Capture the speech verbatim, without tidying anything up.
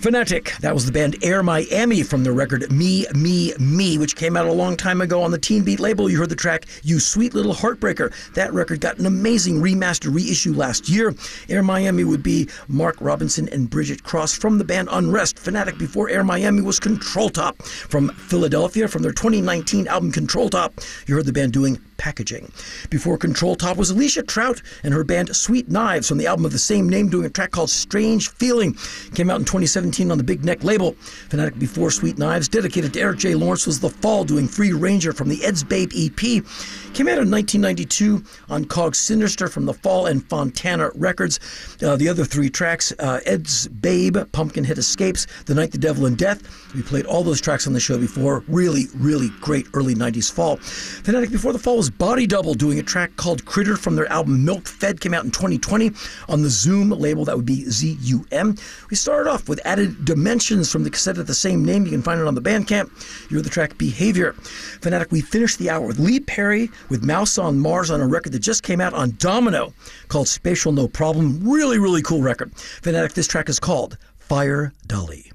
Fanatic, that was the band Air Miami from their record Me, Me, Me, which came out a long time ago on the Teen Beat label. You heard the track You Sweet Little Heartbreaker. That record got an amazing remaster reissue last year. Air Miami would be Mark Robinson and Bridget Cross from the band Unrest. Fanatic before Air Miami was Control Top from Philadelphia from their twenty nineteen album Control Top. You heard the band doing Packaging. Before Control Top was Alicia Trout and her band Sweet Knives from the album of the same name doing a track called Strange Feeling. Came out in twenty seventeen on the Big Neck label. Fanatic before Sweet Knives, dedicated to Eric J. Lawrence, was The Fall doing Free Ranger from the Ed's Babe E P. Came out in nineteen ninety-two on Cog Sinister from The Fall and Fontana Records. Uh, the other three tracks, uh, Ed's Babe, Pumpkinhead Escapes, The Night, the Devil, and Death. We played all those tracks on the show before. Really, really great early nineties fall. Fanatic before The Fall was Body Double doing a track called Critter from their album Milk Fed. Came out in twenty twenty on the Zoom label. That would be Z U M. We started off with Added Dimensions from the cassette of the same name. You can find it on the Bandcamp. You heard the track Behavior. Fanatic, we finished the hour with Lee Perry with Mouse on Mars on a record that just came out on Domino called Spatial No Problem. Really, really cool record. Fanatic, this track is called Fire Dolly.